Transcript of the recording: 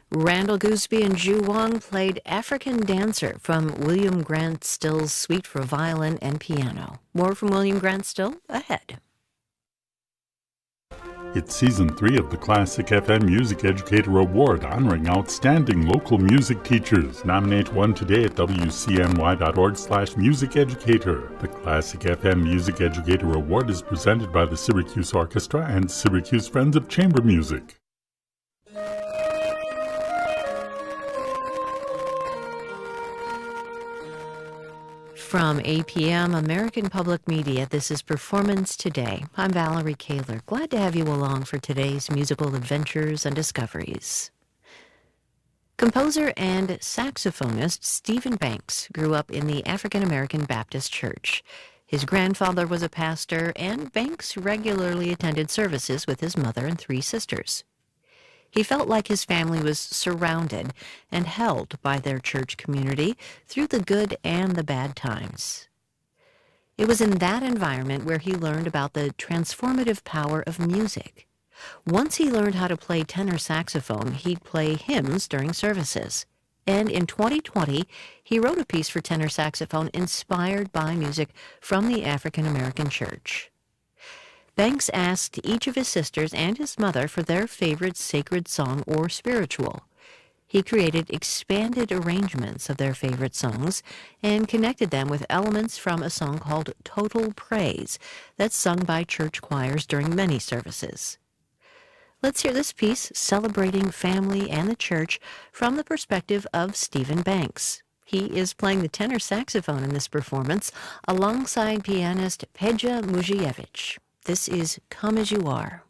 Randall Gooseby and Ju Wong played African Dancer from William Grant Still's Suite for Violin and Piano. More from William Grant Still ahead. It's Season 3 of the Classic FM Music Educator Award, honoring outstanding local music teachers. Nominate one today at wcny.org/musiceducator. The Classic FM Music Educator Award is presented by the Syracuse Orchestra and Syracuse Friends of Chamber Music. From APM, American Public Media, this is Performance Today. I'm Valerie Kaler. Glad to have you along for today's musical adventures and discoveries. Composer and saxophonist Stephen Banks grew up in the African American Baptist Church. His grandfather was a pastor, and Banks regularly attended services with his mother and 3 sisters. He felt like his family was surrounded and held by their church community through the good and the bad times. It was in that environment where he learned about the transformative power of music. Once he learned how to play tenor saxophone, he'd play hymns during services. And in 2020, he wrote a piece for tenor saxophone inspired by music from the African American church. Banks asked each of his sisters and his mother for their favorite sacred song or spiritual. He created expanded arrangements of their favorite songs and connected them with elements from a song called Total Praise that's sung by church choirs during many services. Let's hear this piece celebrating family and the church from the perspective of Stephen Banks. He is playing the tenor saxophone in this performance alongside pianist Peja Mujiewicz. This is Come As You Are.